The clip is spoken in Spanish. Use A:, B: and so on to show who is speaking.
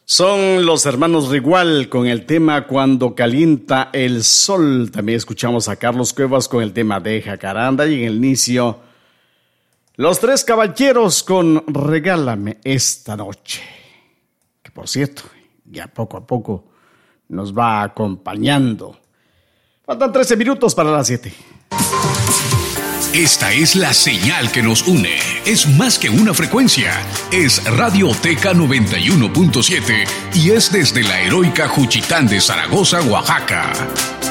A: Son los hermanos Rigual con el tema Cuando calienta el sol. También escuchamos a Carlos Cuevas con el tema de Jacaranda. Y en el inicio, Los Tres Caballeros con Regálame esta noche. Que por cierto, ya poco a poco nos va acompañando. Faltan 13 minutos para las 7.
B: Esta es la señal que nos une. Es más que una frecuencia. Es Radioteca 91.7 y es desde la heroica Juchitán de Zaragoza, Oaxaca.